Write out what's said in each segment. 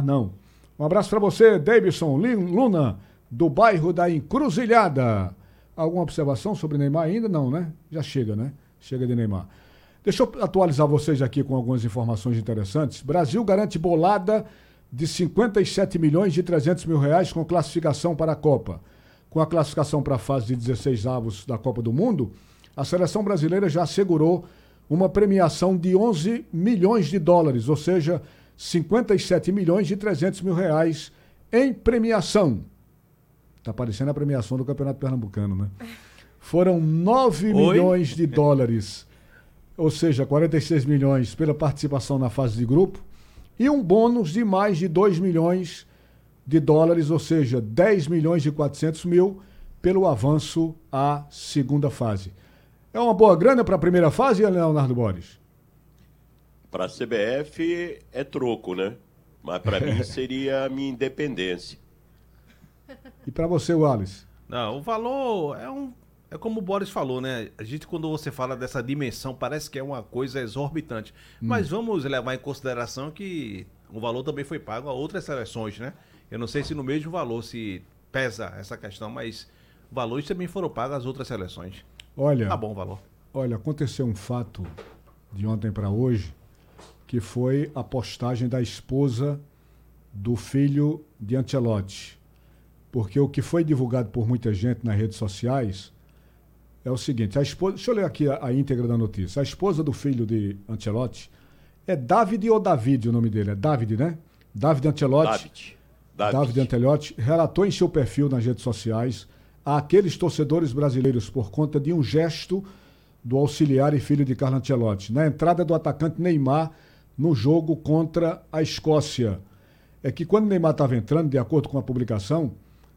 não. Um abraço para você, Davidson Luna, do bairro da Encruzilhada. Alguma observação sobre Neymar ainda? Não, né? Já chega, né? Chega de Neymar. Deixa eu atualizar vocês aqui com algumas informações interessantes. Brasil garante bolada de 57 milhões e 300 mil reais com classificação para a Copa. Com a classificação para a fase de 16 avos da Copa do Mundo, a seleção brasileira já assegurou uma premiação de 11 milhões de dólares, ou seja, 57 milhões e 300 mil reais em premiação. Tá parecendo a premiação do Campeonato Pernambucano, né? Foram 9 milhões de dólares, ou seja, 46 milhões pela participação na fase de grupo, e um bônus de mais de 2 milhões de dólares, ou seja, 10 milhões e 400 mil pelo avanço à segunda fase. É uma boa grana para a primeira fase, Leonardo Borges? Para a CBF é troco, né? Mas para mim seria a minha independência. E para você, Wallace? Não, o valor é como o Boris falou, né? A gente, quando você fala dessa dimensão, parece que é uma coisa exorbitante. Mas vamos levar em consideração que o valor também foi pago a outras seleções, né? Eu não sei se no mesmo valor se pesa essa questão, mas valores também foram pagos às outras seleções. Olha, tá bom o valor. Olha, aconteceu um fato de ontem para hoje, que foi a postagem da esposa do filho de Ancelotti. Porque o que foi divulgado por muita gente nas redes sociais é o seguinte, a esposa, deixa eu ler aqui a íntegra da notícia. A esposa do filho de Ancelotti é David ou David, o nome dele? É David, né? David Ancelotti. David Ancelotti relatou em seu perfil nas redes sociais àqueles torcedores brasileiros por conta de um gesto do auxiliar e filho de Carlo Ancelotti, na entrada do atacante Neymar no jogo contra a Escócia. É que quando o Neymar estava entrando, de acordo com a publicação,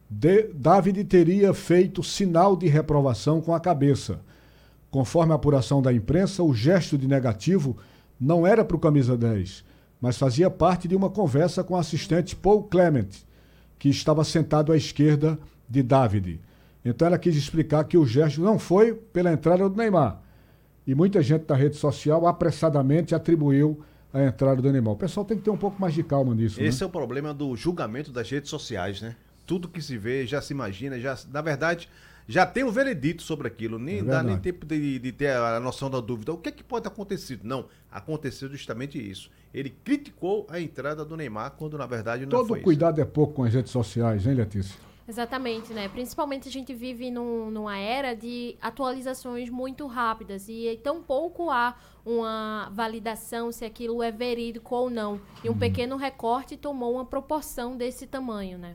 David teria feito sinal de reprovação com a cabeça. Conforme a apuração da imprensa, o gesto de negativo não era para o camisa 10, mas fazia parte de uma conversa com o assistente Paul Clement, que estava sentado à esquerda de David. Então ela quis explicar que o gesto não foi pela entrada do Neymar. E muita gente da rede social apressadamente atribuiu a entrada do Neymar. O pessoal tem que ter um pouco mais de calma nisso. Esse é o problema do julgamento das redes sociais, né? Tudo que se vê, já se imagina, na verdade, já tem um veredito sobre aquilo. Nem dá nem tempo de ter a noção da dúvida. O que é que pode ter acontecido? Não, aconteceu justamente isso. Ele criticou a entrada do Neymar, quando na verdade não foi isso. Todo cuidado é pouco com as redes sociais, hein, Letícia? Exatamente, né? Principalmente a gente vive numa era de atualizações muito rápidas e tão pouco há uma validação se aquilo é verídico ou não. E um pequeno recorte tomou uma proporção desse tamanho, né?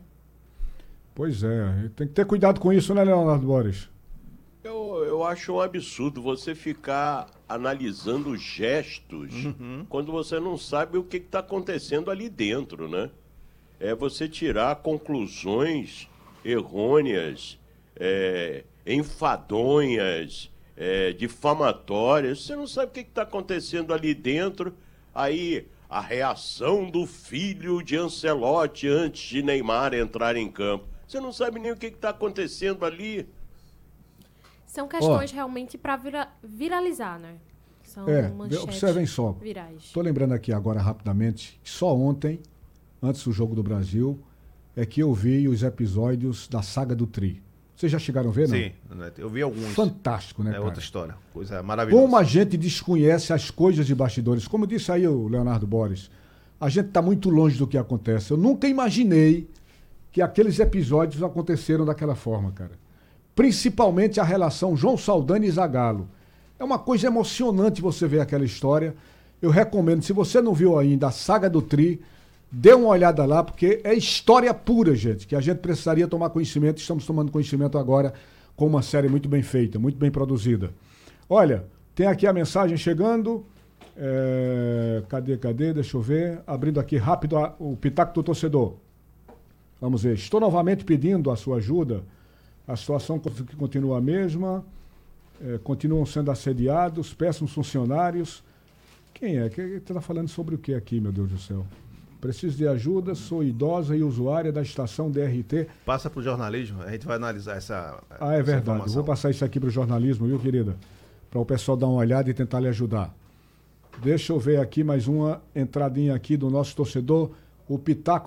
Pois é, tem que ter cuidado com isso, né, Leonardo Borges? Eu acho um absurdo você ficar analisando gestos quando você não sabe o que está acontecendo ali dentro, né? É você tirar conclusões errôneas, enfadonhas, difamatórias. Você não sabe o que está acontecendo ali dentro. Aí a reação do filho de Ancelotti antes de Neymar entrar em campo. Você não sabe nem o que está acontecendo ali. São questões realmente para viralizar, né? São observem só. Virais. Estou lembrando aqui agora rapidamente que só ontem, antes do Jogo do Brasil, é que eu vi os episódios da Saga do Tri. Vocês já chegaram a ver, não? Sim, eu vi alguns. Fantástico, né, cara? É outra história, coisa maravilhosa. Como a gente desconhece as coisas de bastidores. Como disse aí o Leonardo Borges, a gente está muito longe do que acontece. Eu nunca imaginei que aqueles episódios aconteceram daquela forma, cara. Principalmente a relação João Saldanha e Zagallo. É uma coisa emocionante você ver aquela história. Eu recomendo, se você não viu ainda a Saga do Tri, dê uma olhada lá, porque é história pura, gente, que a gente precisaria tomar conhecimento. Estamos tomando conhecimento agora com uma série muito bem feita, muito bem produzida. Olha, tem aqui a mensagem chegando. Cadê? Deixa eu ver. Abrindo aqui rápido o Pitaco do Torcedor. Vamos ver. Estou novamente pedindo a sua ajuda. A situação continua a mesma. Continuam sendo assediados, péssimos funcionários. Quem é? Quem está falando sobre o que aqui, meu Deus do céu? Preciso de ajuda, sou idosa e usuária da estação DRT. Passa para o jornalismo, a gente vai analisar essa é verdade. Eu vou passar isso aqui para o jornalismo, viu, querida? Para o pessoal dar uma olhada e tentar lhe ajudar. Deixa eu ver aqui mais uma entradinha aqui do nosso torcedor, o Pitaco